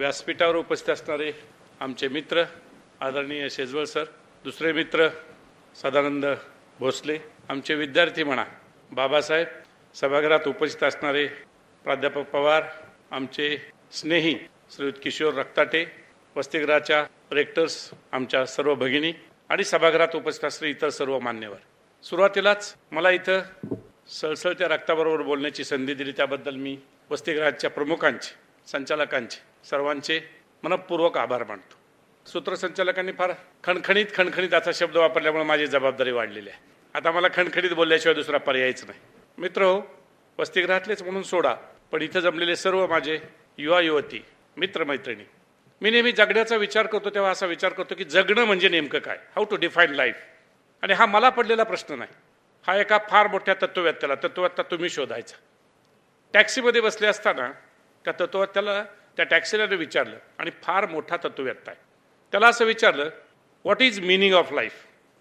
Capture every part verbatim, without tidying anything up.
व्यासपीठावर उपस्थित असणारे आमचे मित्र आदरणीय शेजवळ सर, दुसरे मित्र सदानंद भोसले, आमचे विद्यार्थी म्हणा बाबासाहेब, सभागृहात उपस्थित असणारे प्राध्यापक पवार, आमचे स्नेही श्रीयुत किशोर रक्ताटे, वसतिगृहाच्या रेक्टर्स आमच्या सर्व भगिनी आणि सभागृहात उपस्थित असणारे इतर सर्व मान्यवर. सुरुवातीलाच मला इथं सळसळत्या रक्ताबरोबर बोलण्याची संधी दिली त्याबद्दल मी वसतिगृहाच्या प्रमुखांचे, संचालकांचे, सर्वांचे मनपूर्वक आभार मानतो. सूत्रसंचालकांनी फार खणखणीत खणखणीत असा शब्द वापरल्यामुळे माझी जबाबदारी वाढलेली आहे. आता मला खणखणीत बोलल्याशिवाय दुसरा पर्यायच नाही. मित्र हो, वसतिगृहातलेच म्हणून सोडा, पण इथं जमलेले सर्व माझे युवा युवती, मित्रमैत्रिणी, मी नेहमी जगण्याचा विचार करतो तेव्हा असा विचार करतो की जगणं म्हणजे नेमकं काय, हाऊ टू डिफाईन लाईफ. आणि हा मला पडलेला प्रश्न नाही, हा एका फार मोठ्या तत्ववेत्याला तत्ववेत्ता तुम्ही शोधायचा. टॅक्सीमध्ये बसले असताना त्या तत्ववेत्याला त्या टॅक्सीला विचारलं, आणि फार मोठा तत्ववेत्ता आहे, त्याला असं विचारलं, what is meaning of life.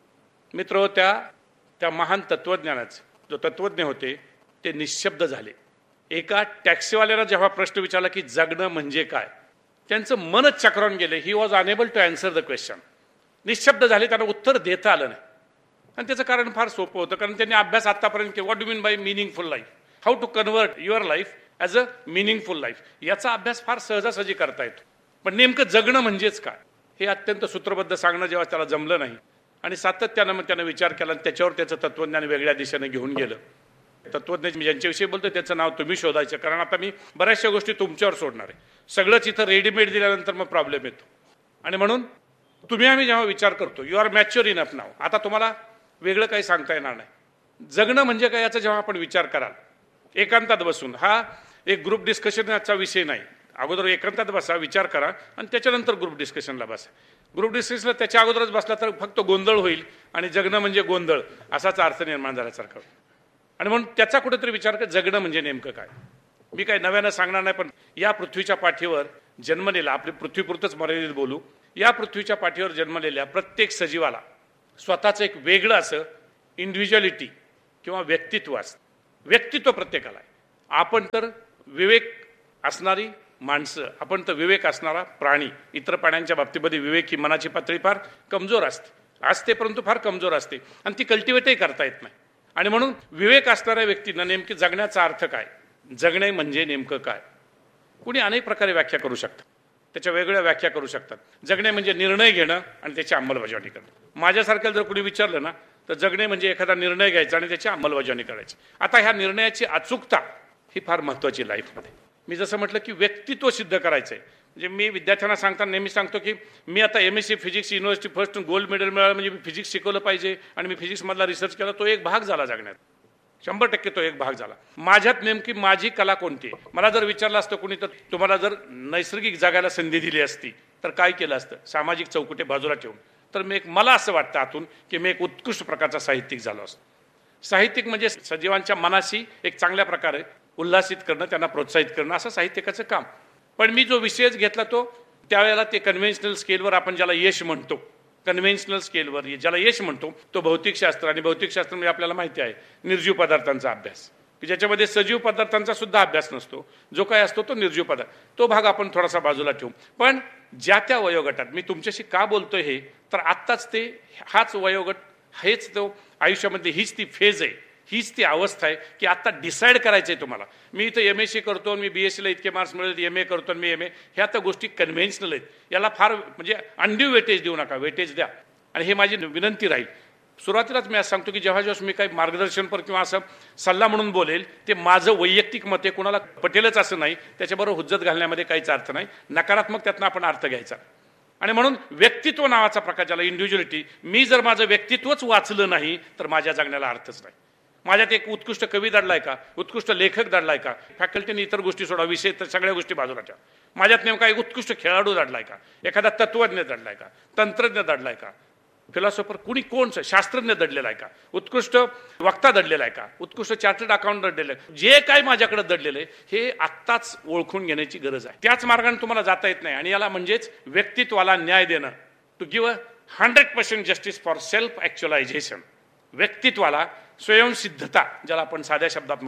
मित्र, त्या त्या महान तत्वज्ञानाचे जो तत्वज्ञ होते ते निशब्द झाले. एका टॅक्सीवाल्याला जेव्हा प्रश्न विचारला की जगणं म्हणजे काय, त्यांचं मनच चक्रावून गेले. He was unable to answer the question. निशब्द झाले, त्यांना उत्तर देता आलं नाही. आणि त्याचं कारण फार सोपं होतं, कारण त्यांनी अभ्यास आतापर्यंत केला. What do mean by meaningful life, how to convert your life as a meaningful life, याचा अभ्यास फार सहजासहजी करता येतो. पण नेमकं जगणं म्हणजेच काय हे अत्यंत सूत्रबद्ध सांगणं जेव्हा त्याला जमलं नाही, आणि सातत्यानं मग त्यानं विचार केला, आणि त्याच्यावर त्याचं तत्वज्ञान वेगळ्या दिशेने घेऊन गेलं. तत्वज्ञ ज्यांच्याविषयी बोलतो त्याचं नाव तुम्ही शोधायचं, कारण आता मी बऱ्याचशा गोष्टी तुमच्यावर सोडणार आहे. सगळंच इथं रेडीमेड दिल्यानंतर मग प्रॉब्लेम येतो. आणि म्हणून तुम्ही आम्ही जेव्हा विचार करतो, यू आर मॅच्युअर इनफ नाव, आता तुम्हाला वेगळं काही सांगता येणार नाही. जगणं म्हणजे काय याचा जेव्हा आपण विचार कराल एकांतात बसून, हा एक ग्रुप डिस्कशनचा विषय नाही. अगोदर एकांतात बसा, विचार करा, आणि त्याच्यानंतर ग्रुप डिस्कशनला बसा. ग्रुप डिस्कशनला त्याच्या अगोदरच बसला तर फक्त गोंधळ होईल, आणि जगणं म्हणजे गोंधळ असाच अर्थ निर्माण झाल्यासारखं. आणि म्हणून त्याचा कुठेतरी विचार कर, जगणं म्हणजे नेमकं काय. मी काही नव्यानं सांगणार नाही, पण या पृथ्वीच्या पाठीवर जन्मलेला, आपली पृथ्वीपुरतंच मर्यादित बोलू, या पृथ्वीच्या पाठीवर जन्मलेल्या प्रत्येक सजीवाला स्वतःचं एक वेगळं असं इंडिव्हिज्युअलिटी किंवा व्यक्तित्व असतं. व्यक्तित्व प्रत्येकाला आहे. आपण तर विवेक असणारी माणसं, आपण तर विवेक असणारा प्राणी. इतर प्राण्यांच्या बाबतीमध्ये विवेक ही मनाची पातळी फार कमजोर असते असते परंतु फार कमजोर असते, आणि ती कल्टिवेटही करता येत नाही. आणि म्हणून विवेक असणाऱ्या व्यक्तींना नेमकी जगण्याचा अर्थ काय, जगणे म्हणजे नेमकं काय, कुणी अनेक प्रकारे व्याख्या करू शकतात, त्याच्या वेगळ्या व्याख्या करू शकतात. जगणे म्हणजे निर्णय घेणं आणि त्याची अंमलबजावणी करणं. माझ्यासारख्याला जर कुणी विचारलं ना, तर जगणे म्हणजे एखादा निर्णय घ्यायचा आणि त्याची अंमलबजावणी करायची. आता ह्या निर्णयाची अचूकता ही फार महत्त्वाची लाईफमध्ये. मी जसं म्हटलं की व्यक्तित्व सिद्ध करायचं आहे. म्हणजे मी विद्यार्थ्यांना सांगताना नेहमी सांगतो की मी आता M S C physics university first gold medal मिळालं म्हणजे मी फिजिक्स शिकवलं पाहिजे, आणि मी फिजिक्समधला रिसर्च केला, तो एक भाग झाला जगण्यात, शंभर टक्के तो एक भाग झाला. माझ्यात नेमकी माझी कला कोणती आहे. मला जर विचारलं असतं कोणी, तर तुम्हाला जर नैसर्गिक जगायला संधी दिली असती तर काय केलं असतं, सामाजिक चौकटे बाजूला ठेवून, तर मी एक, मला असं वाटतं आतून की मी एक उत्कृष्ट प्रकारचा साहित्यिक झालो असतो. साहित्यिक म्हणजे सजीवांच्या मनाशी एक चांगल्या प्रकारे उल्हासित करणं, त्यांना प्रोत्साहित करणं, असं साहित्यिकाचं काम. पण मी जो विषयच घेतला तो त्यावेळेला ते कन्व्हेन्शनल स्केलवर, आपण ज्याला यश म्हणतो, कन्व्हेन्शनल स्केलवर ज्याला यश म्हणतो तो भौतिकशास्त्र. आणि भौतिकशास्त्र म्हणजे आपल्याला माहिती आहे निर्जीव पदार्थांचा अभ्यास, की ज्याच्यामध्ये सजीव पदार्थांचा सुद्धा अभ्यास नसतो. जो काय असतो तो निर्जीव पदार्थ, तो भाग आपण थोडासा बाजूला ठेवू. पण ज्या त्या वयोगटात मी तुमच्याशी का बोलतोय हे, तर आत्ताच ते हाच वयोगट, हेच तो आयुष्यामध्ये, हीच ती फेज आहे, हीच ती अवस्था आहे की आत्ता डिसाईड करायचं आहे तुम्हाला. मी इथं एम एस सी करतो, मी बी एस सीला इतके मार्क्स मिळेल, एम ए करतो, मी एम ए, ह्या तर गोष्टी कन्व्हेन्शनल आहेत. याला फार म्हणजे अनड्यू वेटेज देऊ नका, वेटेज द्या. आणि हे माझी विनंती राहील. सुरुवातीलाच मी असं सांगतो की जेव्हा जेव्हा मी काही मार्गदर्शनपर किंवा असं सल्ला म्हणून बोलेल, ते माझं वैयक्तिक मत आहे, कोणाला पटेलच असं नाही, त्याच्याबरोबर हुज्जत घालण्यामध्ये काहीच अर्थ नाही. नकारात्मक त्यातनं आपण अर्थ घ्यायचा. आणि म्हणून व्यक्तित्व नावाचा प्रकार, ज्याला इंडिव्हिज्युअलिटी, मी जर माझं व्यक्तित्वच वाचलं नाही तर माझ्या जगण्याला अर्थच नाही. माझ्यात एक उत्कृष्ट कवी दडलाय का, उत्कृष्ट लेखक दडलाय का, फॅकल्टीने इतर गोष्टी सोडा, विषय तर सगळ्या गोष्टी बाजूला ठेवा. माझ्यात नेमका एक उत्कृष्ट खेळाडू दडलाय का, एखादा तत्वज्ञ दडलाय का, तंत्रज्ञ दडलाय का, फिलॉसॉफर कुणी, कोण शास्त्रज्ञ दडलेला आहे का, उत्कृष्ट वक्ता दडलेला आहे का, उत्कृष्ट चार्टर्ड अकाउंट दडलेलं आहे, जे काय माझ्याकडे दडलेलं आहे हे आत्ताच ओळखून घेण्याची गरज आहे. त्याच मार्गाने तुम्हाला जाता येत नाही. आणि याला म्हणजेच व्यक्तित्वाला न्याय देणं, to give a hundred percent justice for self ॲक्च्युअलायझेशन. व्यक्तित्वाला स्वयंसिद्धता, ज्याला आपण साध्या शब्दात म्हणतो,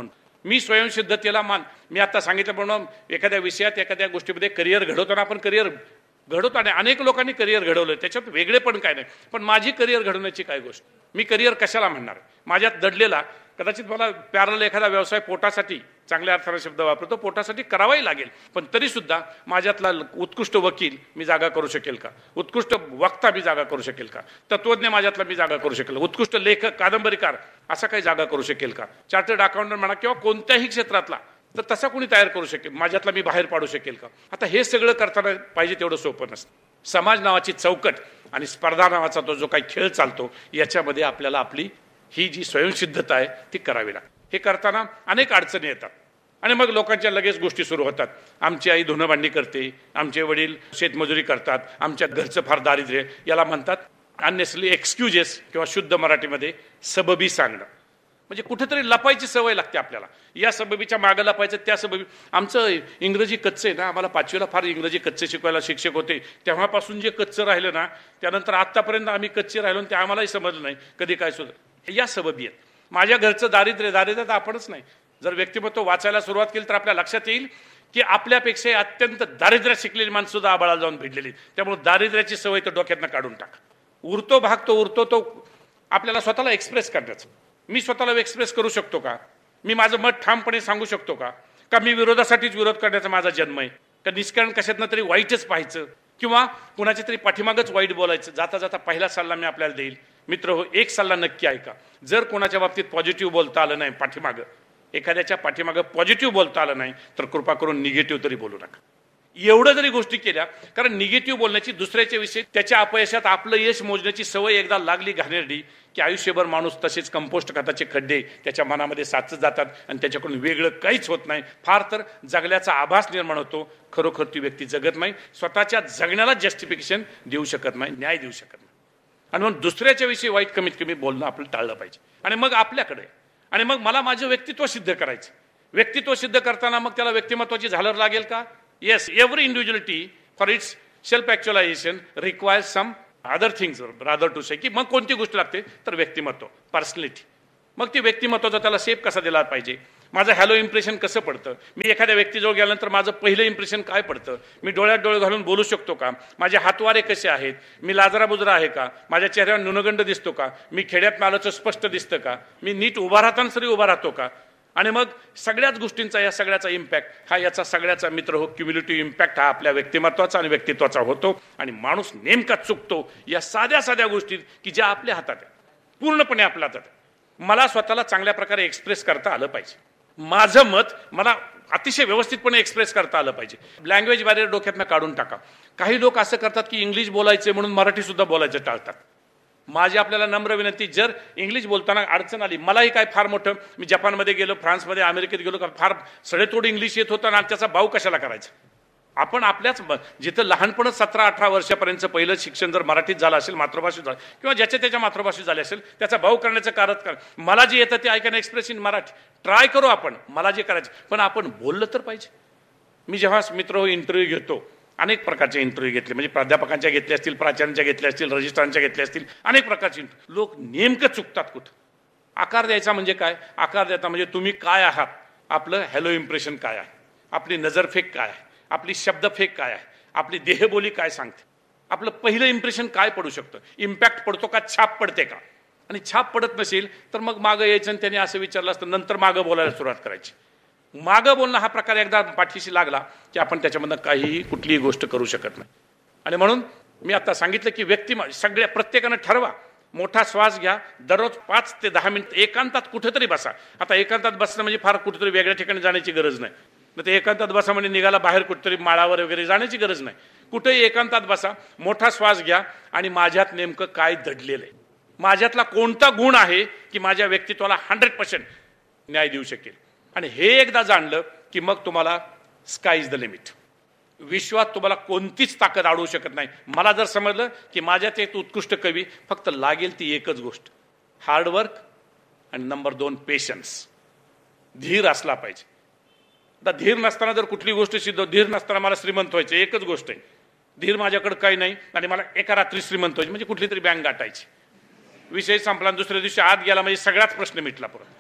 मी स्वयंसिद्धतेला मान मी आता सांगितल्याप्रमाणे एखाद्या विषयात एखाद्या गोष्टीमध्ये करिअर घडवताना आपण करिअर घडवतो आणि अनेक लोकांनी करिअर घडवलं, त्याच्यात वेगळे पण काय नाही. पण माझी करिअर घडवण्याची काय गोष्ट, मी करिअर कशाला म्हणणार. माझ्यात दडलेला कदाचित मला पॅरल एखादा व्यवसाय पोटासाठी, चांगल्या अर्थाने शब्द वापरतो, पोटासाठी करावाही लागेल, पण तरीसुद्धा माझ्यातला उत्कृष्ट वकील मी जागा करू शकेल का, उत्कृष्ट वक्ता मी जागा करू शकेल का, तत्वज्ञ माझ्यातला मी जागा करू शकेल, उत्कृष्ट लेखक कादंबरीकार असा काही जागा करू शकेल का, चार्टर्ड अकाउंटंट म्हणा किंवा कोणत्याही क्षेत्रातला तर तसा कोणी तयार करू शकेल, माझ्यातला मी बाहेर पाडू शकेल का. आता हे सगळं करताना पाहिजे तेवढं सोपं नसतं. समाज नावाची चौकट आणि स्पर्धा नावाचा तो जो काही खेळ चालतो याच्यामध्ये आपल्याला आपली ही जी स्वयंसिद्धता आहे ती करावी लागते. हे करताना अनेक अडचणी येतात आणि मग लोकांच्या लगेच गोष्टी सुरू होतात. आमची आई धुणं भांडी करते, आमचे वडील शेतमजुरी करतात, आमच्या घरचं फार दारिद्र्य, याला म्हणतात अननेसली एक्सक्युजेस किंवा शुद्ध मराठीमध्ये सबबी सांगणं. म्हणजे कुठेतरी लपायची सवय लागते आपल्याला. या सबबीच्या मागं लपायचं, त्या सबबी. आमचं इंग्रजी कच्चं आहे ना, आम्हाला पाचवीला फार इंग्रजी कच्चे शिकवायला शिक्षक होते, तेव्हापासून जे कच्चं राहिलं ना, त्यानंतर आत्तापर्यंत आम्ही कच्चे राहिलो आणि ते आम्हालाही समजलं नाही कधी काय सुद्धा. या सबबी आहेत. माझ्या घरचं दारिद्र्य दारिद्र्य तर आपणच नाही. जर व्यक्तिमत्व वाचायला सुरुवात केली तर आपल्या लक्षात येईल की आपल्यापेक्षा अत्यंत दारिद्र्य शिकलेली माणसं सुद्धा आबाळाला जाऊन भिडलेली. त्यामुळे दारिद्र्याची सवय तर डोक्यातनं काढून टाका. उरतो भाग तो उरतो तो आपल्याला स्वतःला एक्सप्रेस करण्याचं. मी स्वतःला एक्सप्रेस करू शकतो का, मी माझं मत ठामपणे सांगू शकतो का, का मी विरोधासाठीच विरोध करण्याचा माझा जन्म आहे, का निष्कारण कशातनं तरी वाईटच पाहायचं किंवा कुणाच्या तरी पाठीमागच वाईट बोलायचं. जाता जाता पहिला सल्ला मी आपल्याला देईल, मित्र हो, एक सल्ला नक्की ऐका. जर कोणाच्या बाबतीत पॉझिटिव्ह बोलता आलं नाही, पाठीमागं एखाद्याच्या पाठीमागं पॉझिटिव्ह बोलता आलं नाही तर कृपा करून निगेटिव्ह तरी बोलू नका. एवढं जरी गोष्टी केल्या, कारण निगेटिव्ह बोलण्याची, दुसऱ्याच्या विषयी त्याच्या अपयशात आपलं यश मोजण्याची सवय एकदा लागली घाणेरडी की आयुष्यभर माणूस तसेच कंपोस्ट खताचे खड्डे त्याच्या मनामध्ये साचत जातात आणि त्याच्याकडून वेगळं काहीच होत नाही. फार तर जगल्याचा आभास निर्माण होतो. खरोखर ती व्यक्ती जगत नाही, स्वतःच्या जगण्याला जस्टिफिकेशन देऊ शकत नाही, न्याय देऊ शकत नाही. आणि म्हणून दुसऱ्याच्या विषयी वाईट कमीत कमी बोलणं आपण टाळलं पाहिजे. आणि मग आपल्याकडे आणि मग मला माझं व्यक्तित्व सिद्ध करायचं. व्यक्तित्व सिद्ध करताना मग त्याला व्यक्तिमत्वाची झालर लागेल का? Yes, every individuality for its self ॲक्च्युअलायझेशन requires some other things rather to से. की मग कोणती गोष्ट लागते तर व्यक्तिमत्व, पर्सनॅलिटी. मग ती व्यक्तिमत्वाचा त्याला शेप कसा दिला पाहिजे, माझं हॅलो इम्प्रेशन कसं पडतं, मी एखाद्या व्यक्तीजवळ गेल्यानंतर माझं पहिलं इम्प्रेशन काय पडतं, मी डोळ्यात डोळे घालून बोलू शकतो का, माझे हातवारे कसे आहेत, मी लाजरा बुजरा आहे का, माझ्या चेहऱ्यावर न्यूनगंड दिसतो का, मी खेड्यात आल्याचं स्पष्ट दिसतं का, मी नीट उभा राहताना तरी उभा राहतो का. आणि मग सगळ्याच गोष्टींचा, या सगळ्याचा इम्पॅक्ट हा, याचा सगळ्याचा मित्र हो, क्युम्युलेटिव्ह इम्पॅक्ट हा आपल्या व्यक्तिमत्वाचा आणि व्यक्तित्वाचा होतो. आणि माणूस नेमका चुकतो या साध्या साध्या गोष्टीत की ज्या आपल्या हातात आहेत, पूर्णपणे आपल्या हातात. मला स्वतःला चांगल्या प्रकारे एक्सप्रेस करता आलं पाहिजे. माझं मत मला अतिशय व्यवस्थितपणे एक्सप्रेस करता आलं पाहिजे. लँग्वेज बॅरियर डोक्यातनं काढून टाका. काही लोक असं करतात की इंग्लिश बोलायचे म्हणून मराठी सुद्धा बोलायचं टाळतात. माझी आपल्याला नम्र विनंती, जर इंग्लिश बोलताना अडचण आली, मलाही काय फार मोठं, मी जपानमध्ये गेलो, फ्रान्समध्ये, अमेरिकेत गेलो, फार सडेतोड इंग्लिश येत होतं आणि त्याचा भाव कशाला करायचा. आपण आपल्याच जिथं लहानपणच सतरा अठरा वर्षापर्यंतचं पहिलं शिक्षण जर मराठीत झालं असेल, मातृभाषेत झालं किंवा ज्याच्या त्याच्या मातृभाषेत झाले असेल, त्याचा भाव करण्याचं कारण कर. मला जे येतं ते I can express in Marathi. Try करू आपण, मला जे करायचं, पण आपण बोललं तर पाहिजे. मी जेव्हा मित्र हो इंटरव्ह्यू घेतो, अनेक प्रकारचे इंटरव्ह्यू घेतले, म्हणजे प्राध्यापकांच्या घेतले असतील, प्राचार्यांच्या घेतल्या असतील, रजिस्ट्रारांच्या घेतल्या असतील, अनेक प्रकारचे. लोक नेमकं चुकतात कुठं. आकार द्यायचा म्हणजे काय, आकार द्यायचा म्हणजे तुम्ही काय आहात, आपलं हॅलो इम्प्रेशन काय आहे, आपली नजरफेक काय आहे, आपली शब्दफेक काय आहे, आपली देहबोली काय सांगते, आपलं पहिलं इम्प्रेशन काय पडू शकतं, इम्पॅक्ट पडतो का, छाप पडते का. आणि छाप पडत नसेल तर मग मागं यायचं आणि त्याने असं विचारलं असतं, नंतर मागं बोलायला सुरुवात करायची. मागं बोलणं हा प्रकार एकदा पाठीशी लागला की आपण त्याच्यामधनं काहीही कुठलीही गोष्ट करू शकत नाही. आणि म्हणून मी आता सांगितलं की व्यक्ती सगळ्या प्रत्येकानं ठरवा, मोठा श्वास घ्या, दररोज पाच ते दहा मिनिट एकांतात कुठेतरी बसा. आता एकांतात बसणं म्हणजे फार कुठेतरी वेगळ्या ठिकाणी जाण्याची गरज नाही. मग ते एकांतात बसा म्हणजे निघाला बाहेर कुठेतरी माळावर वगैरे जाण्याची गरज नाही. कुठेही एकांतात बसा, मोठा श्वास घ्या आणि माझ्यात नेमकं काय दडलेलं आहे, माझ्यातला कोणता गुण आहे की माझ्या व्यक्तित्वाला हंड्रेड पर्सेंट न्याय देऊ शकेल. आणि हे एकदा जाणलं की मग तुम्हाला स्काय इज द लिमिट. विश्वात तुम्हाला कोणतीच ताकद अडवू शकत नाही. मला जर समजलं की माझ्यात एक उत्कृष्ट कवी, फक्त लागेल ती एकच गोष्ट, हार्डवर्क आणि नंबर दोन पेशन्स. धीर असला पाहिजे. आता धीर नसताना जर कुठली गोष्ट सिद्ध, धीर नसताना मला श्रीमंत व्हायचं, एकच गोष्ट आहे, धीर माझ्याकडे काही नाही आणि मला एका रात्री श्रीमंत व्हायची, म्हणजे कुठली तरी बँक गाठायची, विषय संपला. दुसऱ्या दिवशी आत गेला म्हणजे सगळ्याच प्रश्न मिटला परत.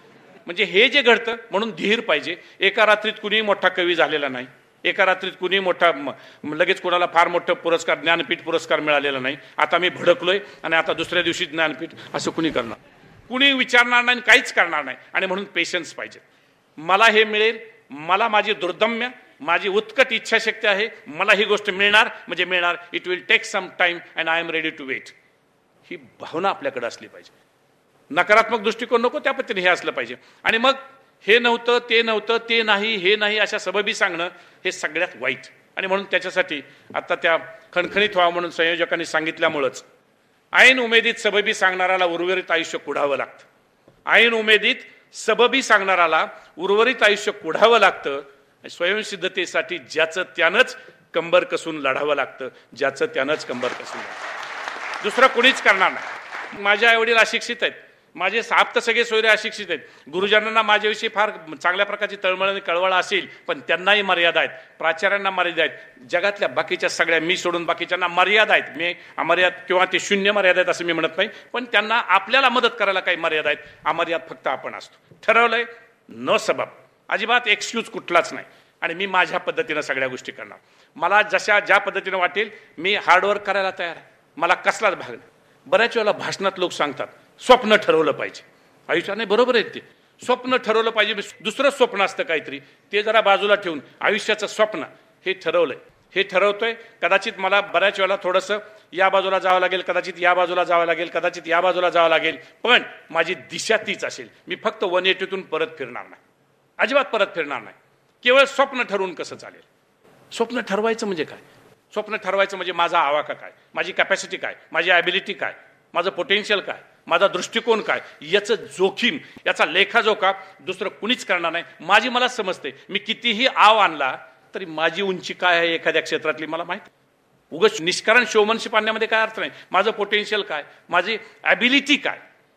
म्हणजे हे जे घडतं म्हणून धीर पाहिजे. एका रात्रीत कुणीही मोठा कवी झालेला नाही, एका रात्रीत कुणी मोठा लगेच कोणाला फार मोठं पुरस्कार ज्ञानपीठ पुरस्कार मिळालेला नाही. आता मी भडकलोय आणि आता दुसऱ्या दिवशी ज्ञानपीठ असं कुणी करणार, कुणी विचारणार नाही, काहीच करणार नाही. आणि म्हणून पेशन्स पाहिजे. मला हे मिळेल, मला माझी दुर्दम्य, माझी उत्कट इच्छाशक्ती आहे, मला ही गोष्ट मिळणार म्हणजे मिळणार. It will take some time and I am ready to weight. ही भावना आपल्याकडे असली पाहिजे. नकारात्मक दृष्टिकोन नको, त्या पद्धतीने हे असलं पाहिजे. आणि मग हे नव्हतं, ते नव्हतं, ते नाही, हे नाही, अशा सबबी सांगणं हे सगळ्यात वाईट. आणि म्हणून त्याच्यासाठी आता त्या खणखणीत व्हावं म्हणून संयोजकांनी सांगितल्यामुळंच ऐन उमेदीत सबबी सांगणाऱ्याला उर्वरित आयुष्य कुढावं लागतं. ऐन उमेदीत सबबी सांगणाऱ्याला उर्वरित आयुष्य कुढावं लागतं. स्वयंसिद्धतेसाठी ज्याचं त्यानंच कंबर कसून लढावं लागतं, ज्याचं त्यानंच कंबर कसून लढावं. दुसरं कोणीच करणार नाही. माझे आईवडील अशिक्षित आहेत, माझे साप्त सगळे सोयरे अशिक्षित आहेत. गुरुजनांना माझ्याविषयी फार चांगल्या प्रकारची तळमळ आणि कळवळ असेल, पण त्यांनाही मर्यादा आहेत. प्राचार्यांना मर्यादा आहेत. जगातल्या बाकीच्या सगळ्या मी सोडून बाकीच्यांना मर्यादा आहेत. मी अमर्याद किंवा ते शून्य मर्यादा आहेत असं मी म्हणत नाही, पण त्यांना आपल्याला मदत करायला काही मर्यादा आहेत. अमर्याद फक्त आपण असतो. ठरवलंय, न सबब, अजिबात एक्सक्यूज कुठलाच नाही. आणि मी माझ्या पद्धतीनं सगळ्या गोष्टी करणार. मला जशा ज्या पद्धतीनं वाटेल मी हार्डवर्क करायला तयार आहे. मला कसलाच भाग नाही. बऱ्याच वेळेला भाषणात लोक सांगतात स्वप्न ठरवलं पाहिजे. आयुष्याने बरोबर आहेत, ते स्वप्न ठरवलं पाहिजे. दुसरं स्वप्न असतं काहीतरी, ते जरा बाजूला ठेवून आयुष्याचं स्वप्न हे ठरवलंय, हे ठरवतोय. कदाचित मला बऱ्याच वेळेला थोडंसं या बाजूला जावं लागेल, कदाचित या बाजूला जावं लागेल, कदाचित या बाजूला जावं लागेल, पण माझी दिशा तीच असेल. मी फक्त वन एटीतून परत फिरणार नाही, अजिबात परत फिरणार नाही. केवळ स्वप्न ठरवून कसं चालेल? स्वप्न ठरवायचं म्हणजे काय? स्वप्न ठरवायचं म्हणजे माझा आवाका काय, माझी कॅपॅसिटी काय, माझी ॲबिलिटी काय, माझं पोटेन्शियल काय, माझा दृष्टिकोन काय, याचं जोखीम, याचा लेखाजोखा दुसरं कुणीच करणार नाही. माझी मला समजते. मी कितीही आव आणला तरी माझी उंची काय आहे एखाद्या क्षेत्रातली मला माहिती. उगाच निष्कारण शोमनशिप आणण्यामध्ये काय अर्थ नाही. माझं पोटेन्शियल काय, माझी ॲबिलिटी काय,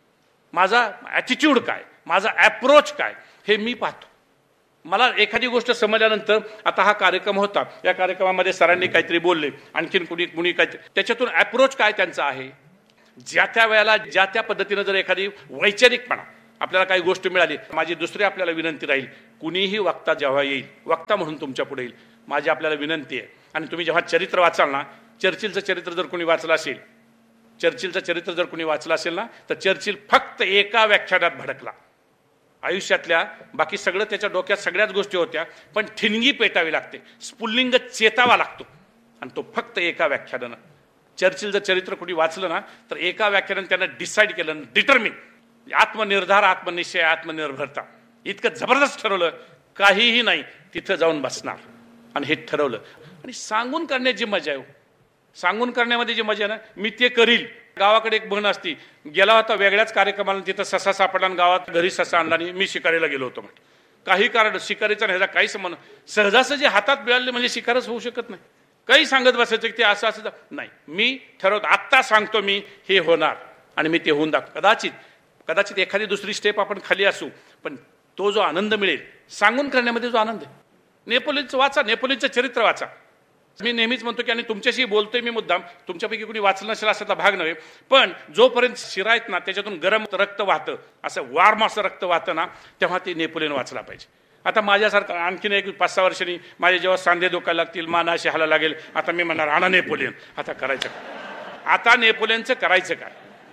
माझा ॲटिट्यूड काय, माझा ॲप्रोच काय, हे मी पाहतो. मला एखादी गोष्ट समजल्यानंतर, आता हा कार्यक्रम होता, या कार्यक्रमामध्ये सरांनी काहीतरी बोलले, आणखीन कुणी कुणी काहीतरी, त्याच्यातून ॲप्रोच काय त्यांचा आहे, ज्या त्या वेळेला ज्या त्या पद्धतीनं जर एखादी वैचारिकपणा आपल्याला काही गोष्ट मिळाली. माझी दुसरी आपल्याला विनंती राहील, कुणीही वक्ता जेव्हा येईल, वक्ता म्हणून तुमच्या पुढे येईल, माझी आपल्याला विनंती आहे. आणि तुम्ही जेव्हा चरित्र वाचाल ना, चर्चिलचं चरित्र जर कोणी वाचलं असेल, चर्चिलचं चरित्र जर कोणी वाचलं असेल ना, तर चर्चिल फक्त एका व्याख्यानात भडकला. आयुष्यातल्या बाकी सगळं त्याच्या डोक्यात सगळ्याच गोष्टी होत्या, पण ठिणगी पेटावी लागते, स्फुल्लिंग चेतावा लागतो, आणि तो फक्त एका व्याख्यानानं. चर्चिल जर चरित्र कुणी वाचलं ना, तर एका व्याख्यानानं त्यानं डिसाईड केलं, डिटर्मिन, आत्मनिर्धार, आत्मनिश्चय, आत्मनिर्भरता, इतकं जबरदस्त ठरवलं, काहीही नाही, तिथं जाऊन बसणार. आणि हे ठरवलं. आणि सांगून करण्याची मजा आहे. सांगून करण्यामध्ये जी मजा आहे ना, मी ते करील. गावाकडे एक म्हण असती, गेला होता वेगळ्याच कार्यक्रमाला, तिथं ससा सापडला, गावात घरी ससा आणला आणि मी शिकारीला गेलो होतो. म्हटलं काही कारण शिकारीचा ह्याचा काही संबंध, सहजासहजी हातात मिळाले म्हणजे शिकारच होऊ शकत नाही. काही सांगत बसायचं की ते असं असं नाही. मी ठरवतो, आत्ता सांगतो मी, हे होणार आणि मी ते होऊन दाखव. कदाचित कदाचित एखादी दुसरी स्टेप आपण खाली असू, पण तो जो आनंद मिळेल सांगून करण्यामध्ये, जो आनंद आहे. नेपोलियनचं वाचा, नेपोलियनचं चरित्र वाचा. मी नेहमीच म्हणतो की, आणि तुमच्याशी बोलतोय मी मुद्दाम, तुमच्यापैकी कोणी वाचलं नसेल असाचा भाग नव्हे, पण जोपर्यंत शिरा आहेत ना त्याच्यातून गरम रक्त वाहतं, असं वार्म असं रक्त वाहतं ना, तेव्हा ते नेपोलियन वाचला पाहिजे. आता माझ्यासारखं आणखीन एक पाच सहा वर्षांनी माझे जेव्हा सांधे दुखायला लागतील, मान अशी हाला लागेल, आता मी म्हणणार आणा नेपोलियन. आता करायचं काय? आता नेपोलियनचं करायचं काय?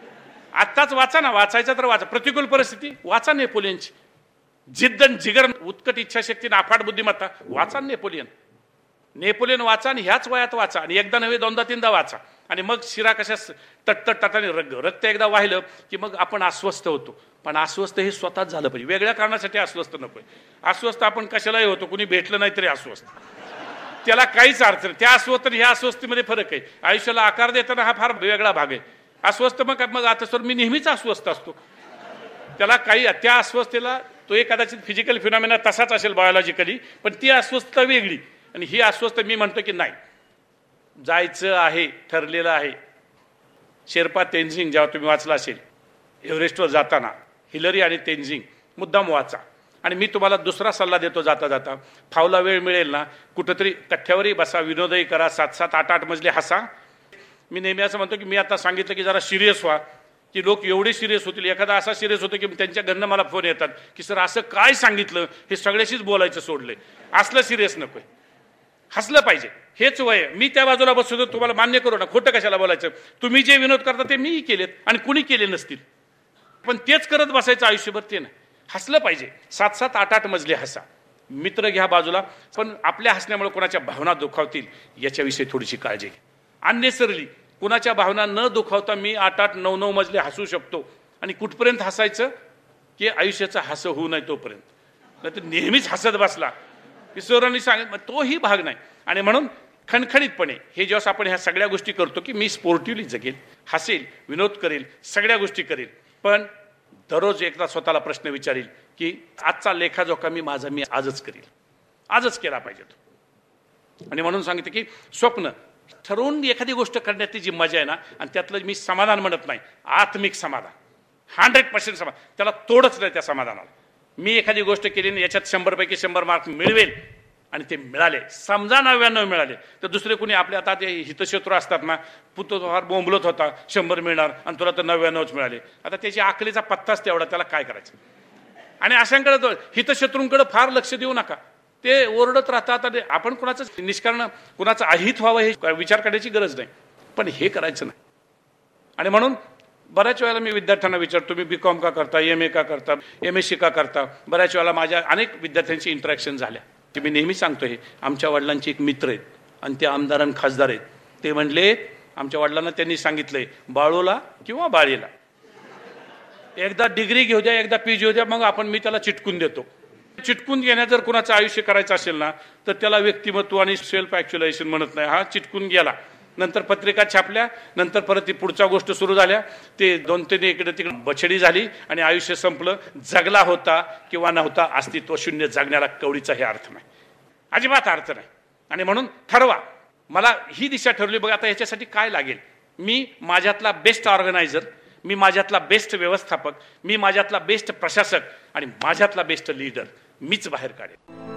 आत्ताच वाचा ना, वाचायचं तर वाचा. प्रतिकूल परिस्थिती वाचा नेपोलियनची. जिद्द, जिगर, उत्कट इच्छाशक्ती, अफाट बुद्धिमत्ता, वाचा नेपोलियन. नेपोलियन वाचा आणि ह्याच वयात वाचा, आणि एकदा नव्हे दोनदा तीनदा वाचा. आणि मग शिरा कशा तटतट टाटाने रक्त एकदा वाहिलं की मग आपण अस्वस्थ होतो. पण अस्वस्थ हे स्वतःच झालं पाहिजे, वेगळ्या कारणासाठी अस्वस्थ नकोय. अस्वस्थ आपण कशालाही होतो, कुणी भेटलं नाही तरी अस्वस्थ, त्याला काहीच अर्थ नाही. त्या अस्वस्थ आणि ह्या अस्वस्थतेमध्ये फरक आहे. आयुष्याला आकार देताना हा फार वेगळा भाग आहे. अस्वस्थ मग मग आता सर मी नेहमीच अस्वस्थ असतो, त्याला काही, त्या अस्वस्थतेला तो एक कदाचित फिजिकल फिनॉमिना तसाच असेल बायोलॉजिकली, पण ती अस्वस्थता वेगळी. आणि ही अस्वस्थ मी म्हणतो की नाही, जायचं आहे, ठरलेलं आहे. शेर्पा तेनझिंग जेव्हा तुम्ही वाचला असेल, एव्हरेस्टवर जाताना हिलरी आणि तेनझिंग मुद्दाम वाचा. आणि मी तुम्हाला दुसरा सल्ला देतो जाता जाता, फावला वेळ मिळेल ना, कुठंतरी कठ्ठ्यावरही बसा, विनोदही करा, सात सात आठ आठ मजले हसा. मी नेहमी असं म्हणतो की मी आता सांगितलं की जरा सिरियस व्हा, की लोक एवढे सिरियस होतील. एखादा असा सिरियस होतो की त्यांच्या घरनं मला फोन येतात की सर असं काय सांगितलं, हे सगळ्याशीच बोलायचं सोडलंय. असलं सिरियस नकोय, हसलं पाहिजे. हेच वय. मी त्या बाजूला बसतो, तुम्हाला मान्य करू ना, खोटं कशाला बोलायचं. तुम्ही जे विनोद करता ते मीही केलेत आणि कुणी केले नसतील, पण तेच करत बसायचं आयुष्यभर, ते नाही. हसलं पाहिजे. सात सात आठ आठ मजले हसा, मित्र घ्या बाजूला, पण आपल्या हसण्यामुळे कोणाच्या भावना दुखावतील याच्याविषयी थोडीशी काळजी घ्या. अननेसरली कुणाच्या भावना न दुखावता मी आठ आठ नऊ नऊ मजले हसू शकतो. आणि कुठपर्यंत हसायचं की आयुष्याचं हसं होऊ नये तोपर्यंत. नाही तर नेहमीच हसत बसला की सरांनी सांगितलं, तोही भाग नाही. आणि म्हणून खणखणीतपणे हे जेव्हा आपण ह्या सगळ्या गोष्टी करतो की मी स्पोर्टिव्हली जगेल, हसेल, विनोद करेल, सगळ्या गोष्टी करेल, पण दररोज एकदा स्वतःला प्रश्न विचारेल की आजचा लेखाजोखा मी माझा मी आजच करील, आजच केला पाहिजे तो. आणि म्हणून सांगितलं की स्वप्न ठरवून एखादी गोष्ट करण्याची जी मजा आहे ना, आणि त्यातलं मी समाधान म्हणत नाही, आत्मिक समाधान, हंड्रेड पर्सेंट समाधान, त्याला तोडच नाही त्या समाधानाला. मी एखादी गोष्ट केली आणि याच्यात शंभर पैकी शंभर मार्क मिळवेल आणि ते मिळाले, समजा नव्याण्णव मिळाले, तर दुसरे कोणी आपल्या आता ते हितशत्रू असतात ना, पुतो फार बोंबलत होता शंभर मिळणार आणि तुला तर नव्याण्णवच मिळाले. आता त्याची आकलीचा पत्ताच तेवढा, त्याला काय करायचं. आणि अशांकडे हितशत्रूंकडे फार लक्ष देऊ नका, ते ओरडत राहतात. आणि आपण कुणाचं निष्कारण कुणाचं अहित व्हावं हे विचार करण्याची गरज नाही, पण हे करायचं नाही. आणि म्हणून बऱ्याच वेळेला मी विद्यार्थ्यांना विचारतो, तुम्ही बी कॉम का करता, एम ए का करता, एम एस सी का करता. बऱ्याच वेळेला माझ्या अनेक विद्यार्थ्यांची इंटरॅक्शन झाल्या की मी नेहमी सांगतो, हे आमच्या वडिलांचे एक मित्र आहेत आणि ते आमदार आणि खासदार आहेत. ते म्हणले आमच्या वडिलांना त्यांनी सांगितलंय, बाळूला किंवा बाळीला एकदा डिग्री घेऊ द्या, एकदा पी जी घेऊ द्या, मग आपण मी त्याला चिटकून देतो. चिटकून घेण्यात जर कुणाचं आयुष्य करायचं असेल ना, तर त्याला व्यक्तिमत्व आणि सेल्फ ॲक्च्युलायझेशन म्हणत नाही. हा चिटकून गेला, नंतर पत्रिका छापल्या, नंतर परत ती पुढच्या गोष्ट सुरू झाल्या, ते दोन तीन इकडे तिकडे बछडी झाली आणि आयुष्य संपलं. जगला होता किंवा नव्हता, अस्तित्व शून्य, जगण्याला कवडीचा हे अर्थ नाही, अजिबात अर्थ नाही. आणि म्हणून ठरवा, मला ही दिशा ठरवली, बघा आता ह्याच्यासाठी काय लागेल. मी माझ्यातला बेस्ट ऑर्गनायझर, मी माझ्यातला बेस्ट व्यवस्थापक, मी माझ्यातला बेस्ट प्रशासक आणि माझ्यातला बेस्ट लीडर मीच बाहेर काढेन.